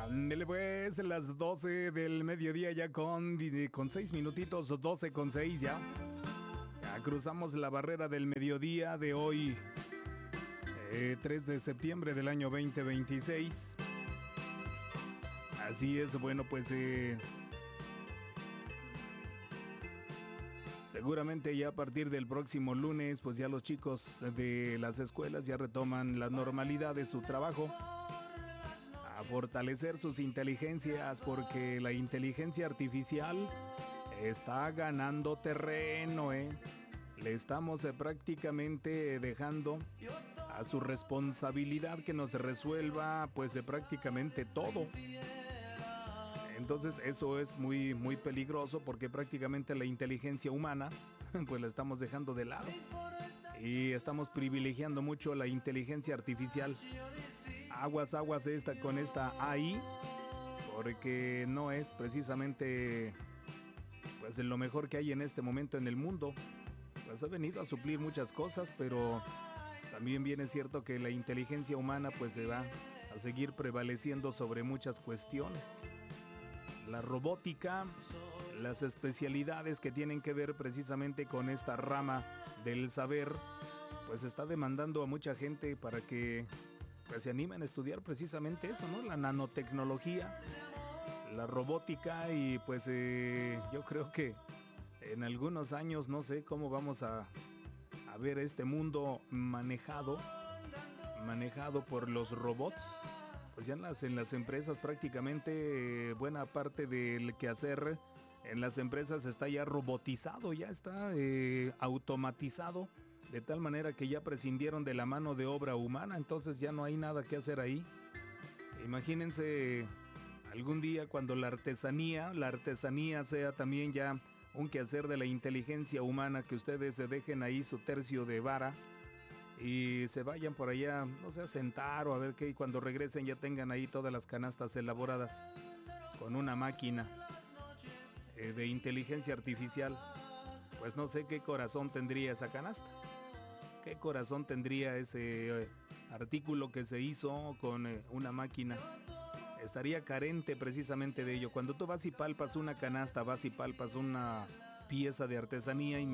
Ándele pues, las 12 del mediodía ya con 6 minutitos, 12 con 6 ya. Ya cruzamos la barrera del mediodía de hoy, 3 de septiembre del año 2026. Así es, bueno pues seguramente ya a partir del próximo lunes pues ya los chicos de las escuelas ya retoman la normalidad de su trabajo. A fortalecer sus inteligencias porque la inteligencia artificial está ganando terreno, Le estamos prácticamente dejando a su responsabilidad que nos resuelva pues prácticamente todo. Entonces eso es muy muy peligroso porque prácticamente la inteligencia humana pues la estamos dejando de lado y estamos privilegiando mucho la inteligencia artificial. Aguas con esta AI, porque no es precisamente pues lo mejor que hay en este momento en el mundo. Pues ha venido a suplir muchas cosas, pero también bien es cierto que la inteligencia humana pues se va a seguir prevaleciendo sobre muchas cuestiones. La robótica, las especialidades que tienen que ver precisamente con esta rama del saber, pues está demandando a mucha gente para que pues se animan a estudiar precisamente eso, ¿no? La nanotecnología, la robótica y pues yo creo que en algunos años no sé cómo vamos a ver este mundo manejado por los robots. Pues ya en las empresas prácticamente buena parte del quehacer en las empresas está ya robotizado, ya está automatizado. De tal manera que ya prescindieron de la mano de obra humana, entonces ya no hay nada que hacer ahí. Imagínense algún día cuando la artesanía sea también ya un quehacer de la inteligencia humana, que ustedes se dejen ahí su tercio de vara y se vayan por allá, no sé, a sentar o a ver qué, y cuando regresen ya tengan ahí todas las canastas elaboradas con una máquina de inteligencia artificial. Pues no sé qué corazón tendría esa canasta. ¿Qué corazón tendría ese artículo que se hizo con una máquina? Estaría carente precisamente de ello. Cuando tú vas y palpas una canasta, vas y palpas una pieza de artesanía y